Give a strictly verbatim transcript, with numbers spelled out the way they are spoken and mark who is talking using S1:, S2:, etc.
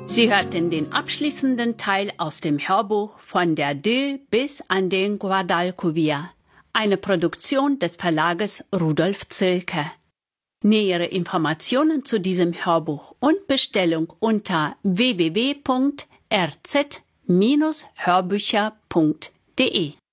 S1: Sie hörten den abschließenden Teil aus dem Hörbuch Von der Dill bis an den Guadalquivir, eine Produktion des Verlages Rudolf Zilke. Nähere Informationen zu diesem Hörbuch und Bestellung unter w w w punkt r z Bindestrich hörbücher punkt d e.